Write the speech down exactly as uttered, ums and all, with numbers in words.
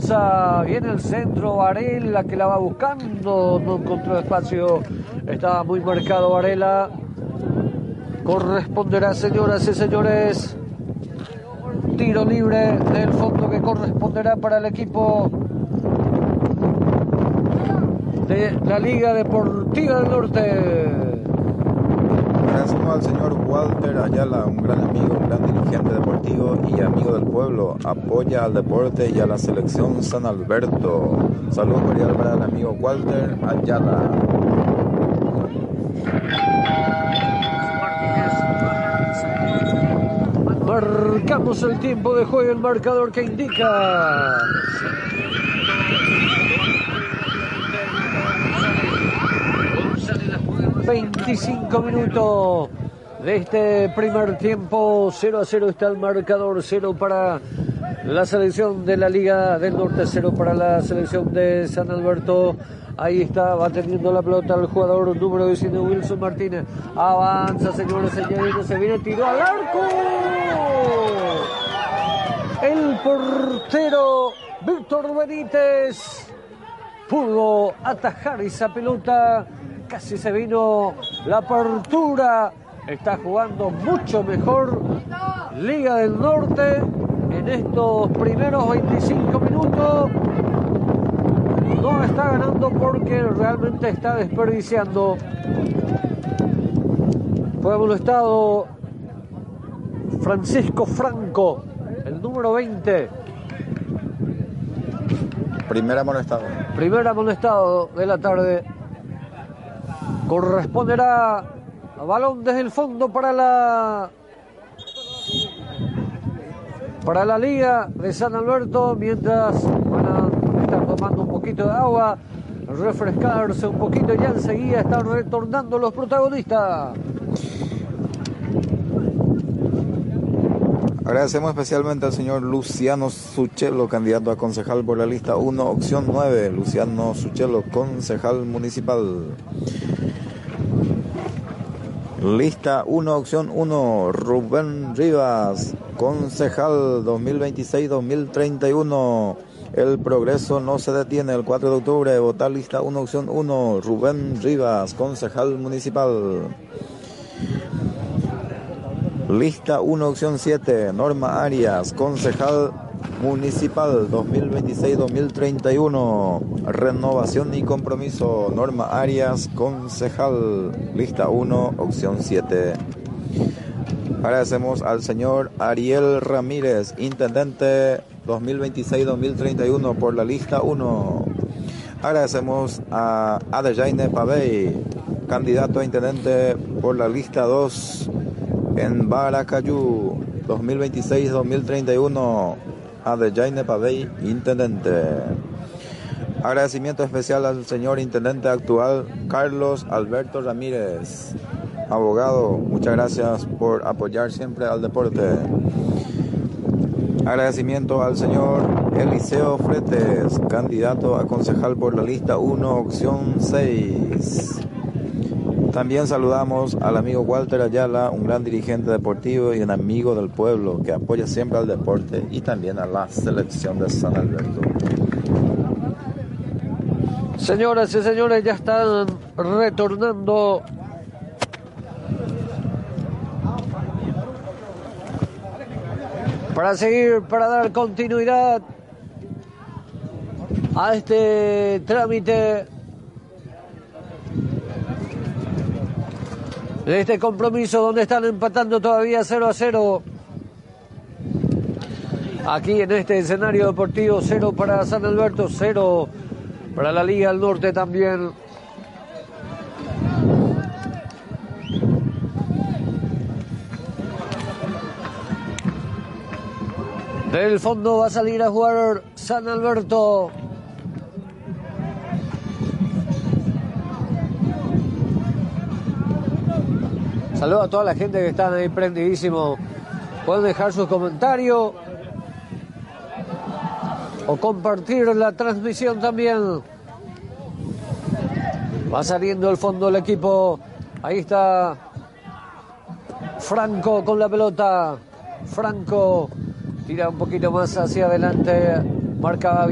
avanza, viene el centro, Varela que la va buscando, no encontró espacio, estaba muy marcado Varela. Corresponderá, señoras y señores, tiro libre del fondo que corresponderá para el equipo de la Liga Deportiva del Norte. Agradecemos al señor Walter Ayala, un gran amigo, un gran dirigente deportivo y amigo del pueblo. Apoya al deporte y a la selección San Alberto. Saludos cordial para el amigo Walter Ayala. Marcamos el tiempo de juego, el marcador que indica veinticinco minutos de este primer tiempo. Cero a cero está el marcador, cero para la selección de la Liga del Norte, cero para la selección de San Alberto. Ahí está, va teniendo la pelota el jugador número diecinueve, Wilson Martínez. Avanza, señores, señoritas, se viene, tiró al arco. El portero Víctor Benítez pudo atajar esa pelota. Casi se vino la apertura. Está jugando mucho mejor Liga del Norte en estos primeros veinticinco minutos. No está ganando porque realmente está desperdiciando. Fue amonestado Francisco Franco, el número veinte. Primer amonestado. Primer amonestado de la tarde. Corresponderá a balón desde el fondo para la para la Liga de San Alberto, mientras van a estar tomando un poquito de agua, refrescarse un poquito, y ya enseguida están retornando los protagonistas. Agradecemos especialmente al señor Luciano Suchelo, candidato a concejal por la lista uno, opción nueve. Luciano Suchelo, concejal municipal. Lista uno, opción uno, Rubén Rivas, concejal dos mil veintiséis dos mil treinta y uno. El progreso no se detiene. El cuatro de octubre, votar lista uno, opción uno, Rubén Rivas, concejal municipal. Lista uno, opción siete, Norma Arias, concejal municipal dos mil veintiséis dos mil treinta y uno. Renovación y compromiso, Norma Arias, concejal. Lista uno, opción siete. Agradecemos al señor Ariel Ramírez, intendente dos mil veintiséis dos mil treinta y uno por la lista uno. Agradecemos a Adejaine Pavey, candidato a intendente por la lista dos en Baracayú dos mil veintiséis dos mil treinta y uno. Adejaine Pavey, intendente. Agradecimiento especial al señor intendente actual Carlos Alberto Ramírez, abogado. Muchas gracias por apoyar siempre al deporte. Agradecimiento al señor Eliseo Fretes, candidato a concejal por la lista uno, opción seis. También saludamos al amigo Walter Ayala, un gran dirigente deportivo y un amigo del pueblo que apoya siempre al deporte y también a la selección de San Alberto. Señoras y señores, ya están retornando para seguir, para dar continuidad a este trámite de este compromiso donde están empatando todavía cero a cero. Aquí en este escenario deportivo, cero para San Alberto, cero para la Liga del Norte también. Del fondo va a salir a jugar San Alberto. Saludos a toda la gente que están ahí prendidísimo. Pueden dejar sus comentarios o compartir la transmisión también. Va saliendo el fondo el equipo. Ahí está Franco con la pelota. Franco tira un poquito más hacia adelante. Marca